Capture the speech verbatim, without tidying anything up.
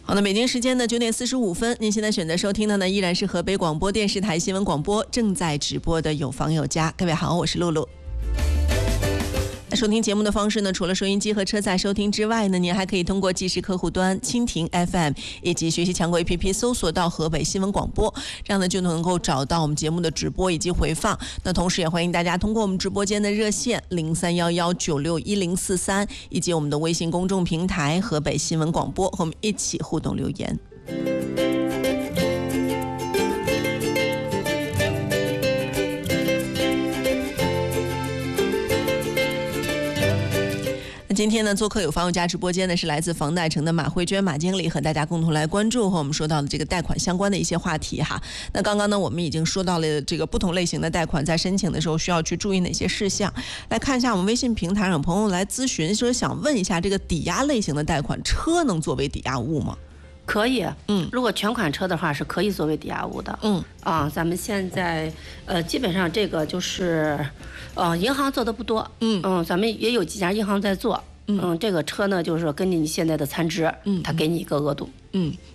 好的，北京时间的九点四十五分，您现在选择收听的呢依然是河北广播电视台新闻广播正在直播的有房有家。各位好，我是露露。收听节目的方式呢，除了收音机和车载收听之外呢，您还可以通过即时客户端蜻蜓 F M 以及学习强国 A P P 搜索到河北新闻广播，这样呢就能够找到我们节目的直播以及回放。那同时也欢迎大家通过我们直播间的热线零三幺幺九六一零四三以及我们的微信公众平台河北新闻广播和我们一起互动留言。今天呢，做客有房有家直播间呢，是来自房贷城的马慧娟马经理，和大家共同来关注和我们说到的这个贷款相关的一些话题哈。那刚刚呢，我们已经说到了这个不同类型的贷款在申请的时候需要去注意哪些事项。来看一下我们微信平台上有朋友来咨询，说想问一下这个抵押类型的贷款，车能作为抵押物吗？ 可以， 嗯， 如果全款车的话是可以作为抵押物的， 嗯啊，咱们现在呃基本上这个就是，呃，银行做的不多， 嗯嗯，咱们也有几家银行在做，嗯，这个车呢就是根据你现在的残值， 嗯， 他给你一个额度， 嗯。